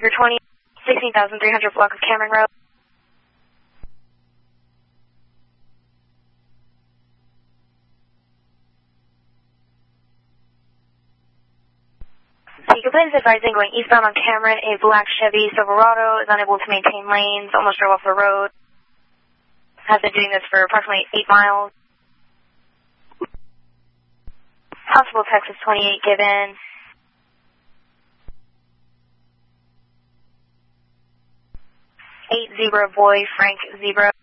Your 20, 16,300 block of Cameron Road. Seeker Plains advising going eastbound on Cameron. A black Chevy Silverado is unable to maintain lanes, almost drove off the road. Has been doing this for approximately 8 miles. Possible Texas 28 given. 80 boy Frank 0.